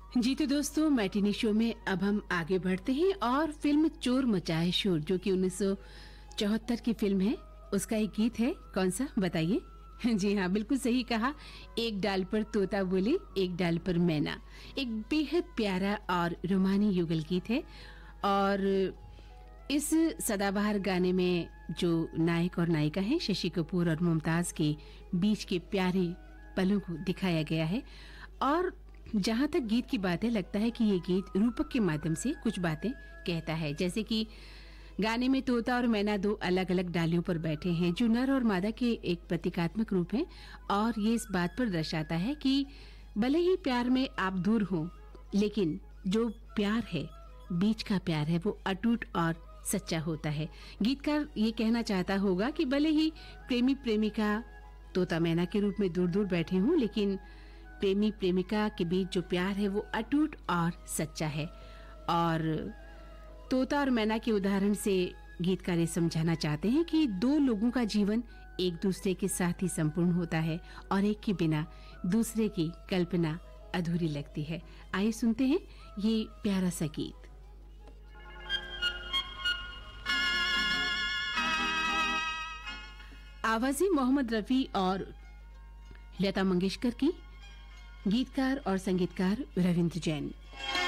जी तो दोस्तों, matinee show में अब हम आगे बढ़ते हैं और फिल्म चोर मचाए शोर, जो कि 1974 की फिल्म है, उसका एक गीत है। कौन सा बताइए? जी हाँ, बिल्कुल सही कहा। एक डाल पर तोता बोले, एक डाल पर मैना। एक बेहद प्यारा और रोमानी युगल गीत है। और इस सदाबहार गाने में जो नायक और नायिका हैं, शशि कपूर और मुमताज के बीच के प्यारे पलों को दिखाया गया है। और जहाँ तक गीत की बात है, लगता है कि ये गीत रूपक के माध्यम से कुछ बातें कहता है। जैसे कि गाने में तोता और मैना दो अलग अलग डालियों पर बैठे हैं, जो नर और मादा के एक प्रतीकात्मक रूप हैं। और ये इस बात पर दर्शाता है कि भले ही प्यार में आप दूर हो, लेकिन जो प्यार है, बीच का प्यार है, वो अटूट और सच्चा होता है। गीतकार ये कहना चाहता होगा कि भले ही प्रेमी प्रेमिका तोता मैना के रूप में दूर दूर बैठे हों, लेकिन प्रेमी प्रेमिका के बीच जो प्यार है वो अटूट और सच्चा है। और तोता और मैना के उदाहरण से गीतकार ये समझाना चाहते हैं कि दो लोगों का जीवन एक दूसरे के साथ ही संपूर्ण होता है और एक के बिना दूसरे की कल्पना अधूरी लगती है। आइए सुनते हैं ये प्यारा सा गीत। आवाज़ें मोहम्मद रफी और लता मंगेशकर की, गीतकार और संगीतकार रविंद्र जैन।